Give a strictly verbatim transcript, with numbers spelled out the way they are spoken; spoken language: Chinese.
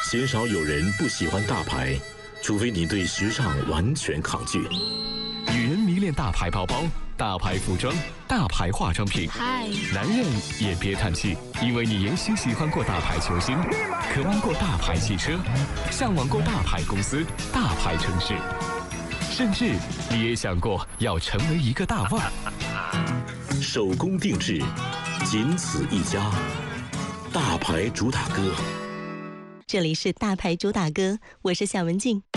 鲜少有人不喜欢大牌，除非你对时尚完全抗拒。 女人迷恋大牌包包、大牌服装、大牌化妆品。 嗨， 男人也别叹气，因为你也许喜欢过大牌球星，渴望过大牌汽车，向往过大牌公司、大牌城市，甚至你也想过要成为一个大腕。 手工定制，仅此一家。大牌主打歌。 这里是大牌主打歌，我是夏文静。